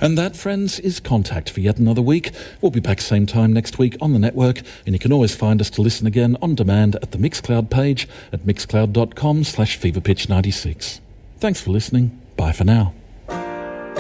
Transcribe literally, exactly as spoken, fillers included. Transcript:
And that, friends, is Contact for yet another week. We'll be back same time next week on the network, and you can always find us to listen again on demand at the Mixcloud page at mixcloud.com slash feverpitch96. Thanks for listening. Bye for now.